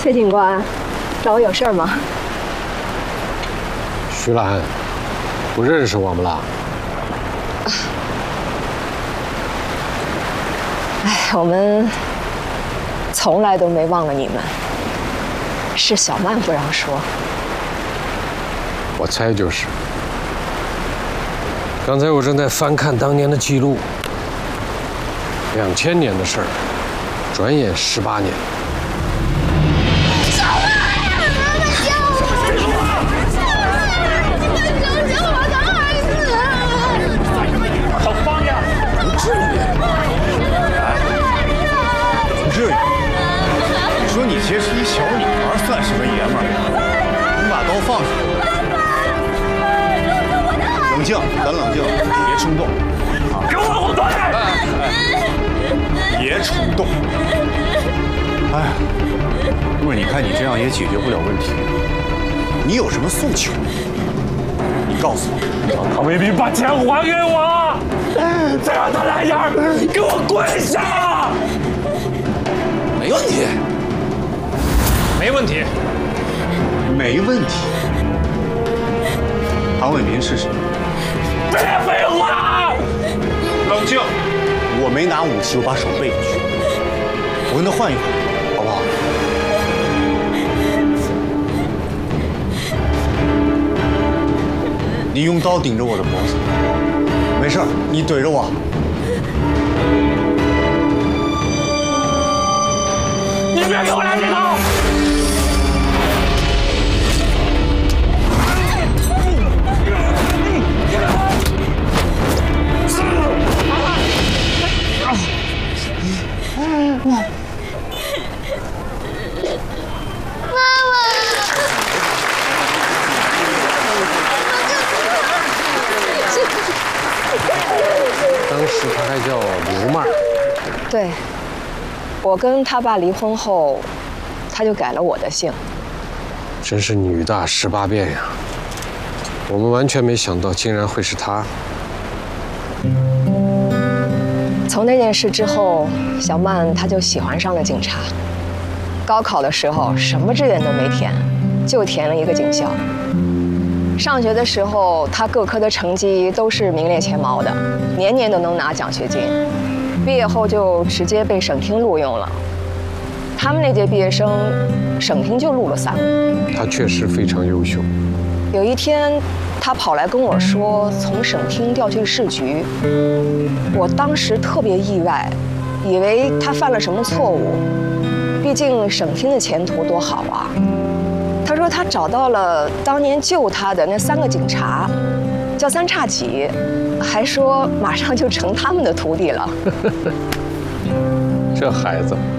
崔警官，找我有事吗？ 徐兰，不认识我们了？ 哎，我们从来都没忘了你们，是小曼不让说。 我猜就是。刚才我正在翻看当年的记录，2000年的事儿，转眼18年。 你其实一小女孩算是个爷们儿，你把刀放下，冷静，咱冷静，别冲动， 给我往后退！ 别冲动。哎，不是，你看你这样也解决不了问题，你有什么诉求？你告诉我。 让唐卫兵把钱还给我，再让他来样，给我跪下！ 没问题。 没问题， 没问题。唐伟民是谁？ 别废话！ 冷静！我没拿武器，我把手背过去。我跟他换一换，好不好？你用刀顶着我的脖子，没事，你怼着我。 你别给我来这套！ 当时他还叫刘曼。 对，我跟他爸离婚后，他就改了我的姓。 真是女大18变呀！我们完全没想到，竟然会是他。 从那件事之后，小曼她就喜欢上了警察。高考的时候，什么志愿都没填，就填了一个警校。上学的时候，她各科的成绩都是名列前茅的，年年都能拿奖学金。毕业后就直接被省厅录用了。他们那届毕业生，省厅就录了3个。 他确实非常优秀。 有一天，他跑来跟我说，从省厅调去市局。我当时特别意外，以为他犯了什么错误。毕竟省厅的前途多好啊。他说他找到了当年救他的那3个警察，叫3叉戟，还说马上就成他们的徒弟了。 这孩子。